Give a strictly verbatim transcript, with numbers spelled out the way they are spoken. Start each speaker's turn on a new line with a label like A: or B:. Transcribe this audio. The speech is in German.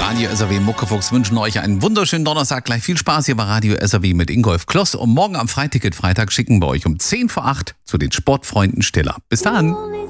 A: Radio S R W Muckefuchs wünschen euch einen wunderschönen Donnerstag. Gleich viel Spaß hier bei Radio S R W mit Ingolf Kloss. Und morgen am Freiticket Freitag schicken wir euch um zehn vor acht zu den Sportfreunden Stiller. Bis dann.